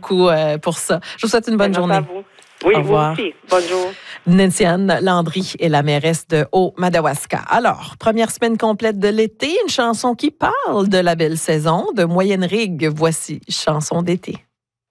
beaucoup pour ça. Je vous souhaite une bonne journée. À vous. Oui, Au revoir. vous aussi. Bonjour. Nancy-Anne Landry est la mairesse de Haut-Madawaska. Alors, première semaine complète de l'été, une chanson qui parle de la belle saison. De Moyenne Rigue, voici Chanson d'été.